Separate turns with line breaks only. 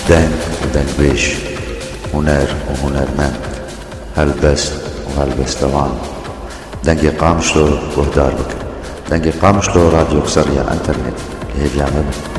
دنگ ودنگبيش، هنر وهنرمند، هلبست وهلبستوان. دنگ قامشلو وهدار بك، دنگ قامشلو راديو قصرية انترنت هي بيعمل